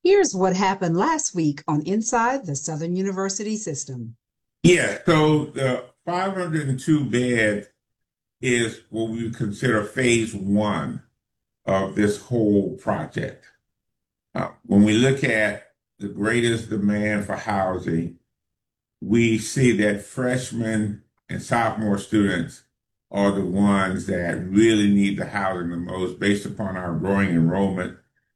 Here's what happened last week on Inside the Southern University System. Yeah, so the 502 bed is what we would consider phase one of this whole project. When we look at the greatest demand for housing, we see that freshmen and sophomore students are the ones that really need the housing the most based upon our growing enrollment.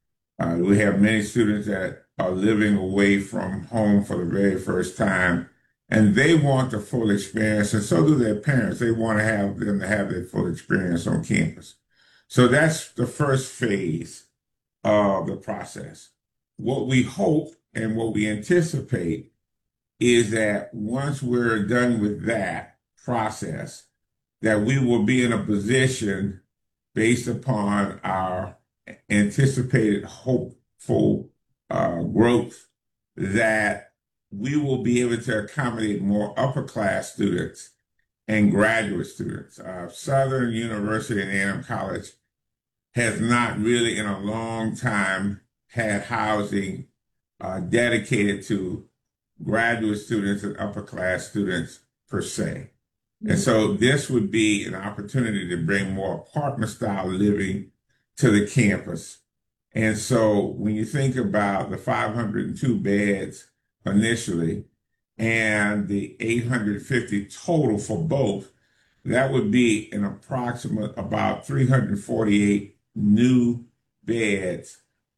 We have many students that are living away from home for the very first time, and they want the full experience, and so do their parents. They want to have them to have their full experience on campus. So that's the first phase of the process. What we hope and what we anticipate is that once we're done with that process, that we will be in a position based upon our anticipated hopeful growth that we will be able to accommodate more upper class students and graduate students. Southern University and A&M College has not really in a long time had housing dedicated to graduate students and upper class students per se. And so this would be an opportunity to bring more apartment style living to the campus. And so when you think about the 502 beds initially and the 850 total for both, that would be an approximate about 348 new beds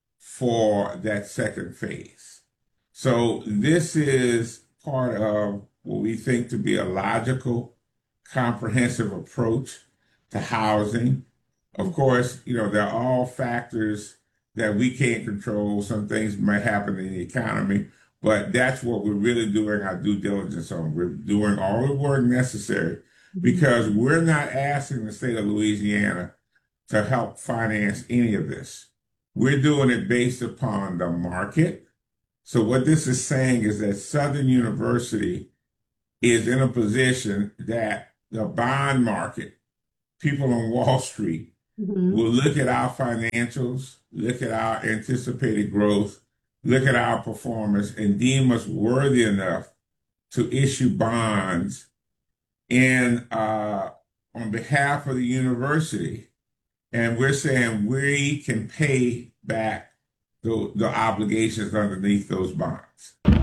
for that second phase. So this is part of what we think to be a logical, comprehensive approach to housing. Of course, there are all factors that we can't control. Some things might happen in the economy, but that's what we're really doing our due diligence on. We're doing all the work necessary because we're not asking the state of Louisiana to help finance any of this. We're doing it based upon the market. So what this is saying is that Southern University is in a position that the bond market, people on Wall Street, will look at our financials, look at our anticipated growth, look at our performance, and deem us worthy enough to issue bonds in on behalf of the university. And we're saying we can pay back the obligations underneath those bonds.